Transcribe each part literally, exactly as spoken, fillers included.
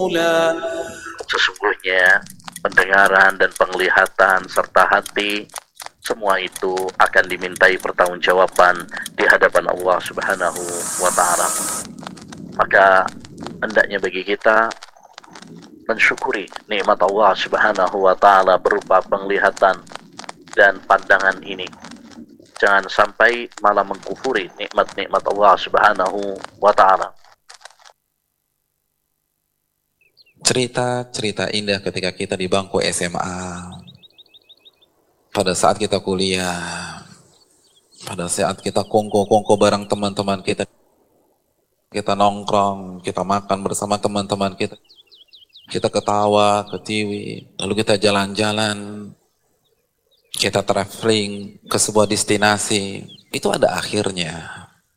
رسولا. Sesungguhnya pendengaran dan penglihatan serta hati, semua itu akan dimintai pertanggungjawaban di hadapan Allah Subhanahu wa Ta'ala. Maka hendaknya bagi kita mensyukuri nikmat Allah Subhanahu wa Ta'ala berupa penglihatan dan pandangan ini. Jangan sampai malah mengkufuri nikmat-nikmat Allah Subhanahu wa Ta'ala. Cerita-cerita indah ketika kita di bangku S M A, pada saat kita kuliah, pada saat kita kongko-kongko bareng teman-teman kita, kita nongkrong, kita makan bersama teman-teman kita, kita ketawa, ketiwi, lalu kita jalan-jalan, kita traveling ke sebuah destinasi, itu ada akhirnya.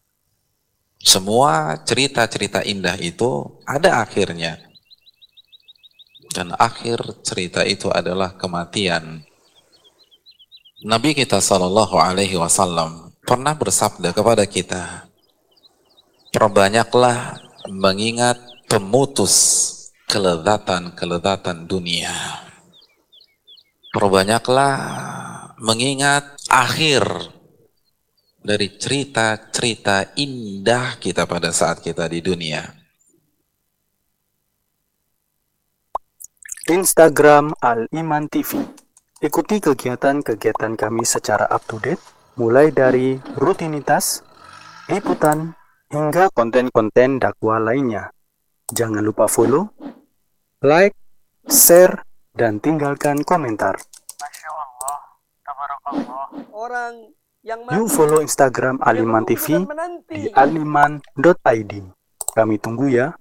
Semua cerita-cerita indah itu ada akhirnya. Dan akhir cerita itu adalah kematian. Nabi kita sallallahu alaihi wasallam pernah bersabda kepada kita, perbanyaklah mengingat pemutus kelezatan-kelezatan dunia. Perbanyaklah mengingat akhir dari cerita-cerita indah kita pada saat kita di dunia. Instagram Al-Iman T V. Ikuti kegiatan-kegiatan kami secara up-to-date, mulai dari rutinitas, liputan, hingga konten-konten dakwah lainnya. Jangan lupa follow, like, share, dan tinggalkan komentar. Masya Allah, tabarakallah. Orang yang Yuk follow Instagram Al-Iman T V di aliman dot i d. Kami tunggu ya.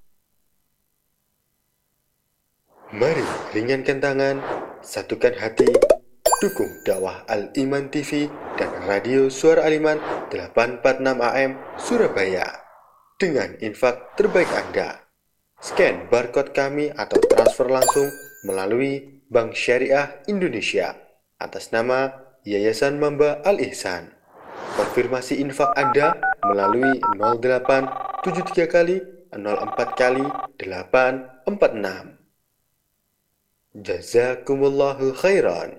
Mari ringankan tangan, satukan hati, dukung dakwah Al-Iman T V dan Radio Suara Al-Iman delapan empat enam A M Surabaya dengan infak terbaik Anda. Scan barcode kami atau transfer langsung melalui Bank Syariah Indonesia atas nama Yayasan Mamba Al-Ihsan. Konfirmasi infak Anda melalui nol delapan tujuh tiga kali nol empat kali delapan empat enam. Jazakumullahu khairan.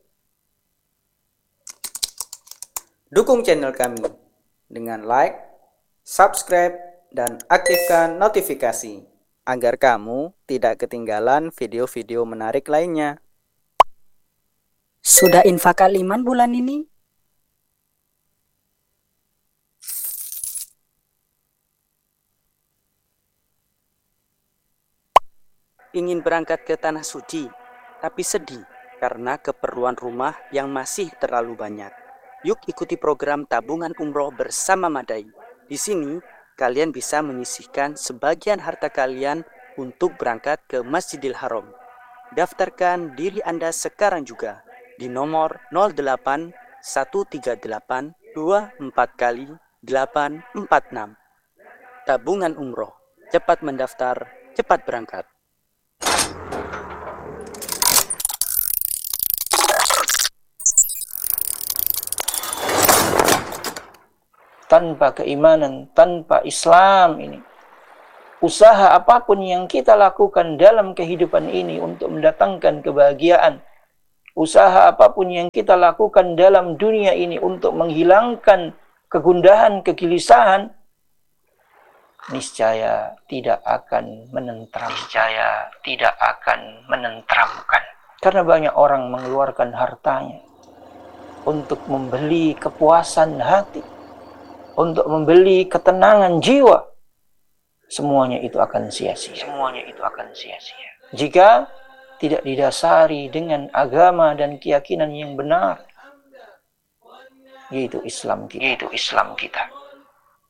Dukung channel kami dengan like, subscribe, dan aktifkan notifikasi agar kamu tidak ketinggalan video-video menarik lainnya. Sudah infak Al-Iman bulan ini? Ingin berangkat ke Tanah Suci, tapi sedih karena keperluan rumah yang masih terlalu banyak. Yuk ikuti program tabungan umroh bersama Madai. Di sini, kalian bisa menyisihkan sebagian harta kalian untuk berangkat ke Masjidil Haram. Daftarkan diri Anda sekarang juga di nomor nol delapan satu tiga delapan dua empat kali delapan empat enam. Tabungan umroh, cepat mendaftar, cepat berangkat. Tanpa keimanan, tanpa Islam ini, usaha apapun yang kita lakukan dalam kehidupan ini untuk mendatangkan kebahagiaan, usaha apapun yang kita lakukan dalam dunia ini untuk menghilangkan kegundahan, kegelisahan, niscaya tidak akan menentram, niscaya tidak akan menentramkan. Karena banyak orang mengeluarkan hartanya untuk membeli kepuasan hati, untuk membeli ketenangan jiwa. Semuanya itu akan sia-sia. Semuanya itu akan sia-sia. Jika tidak didasari dengan agama dan keyakinan yang benar, yaitu Islam kita. Yaitu Islam kita.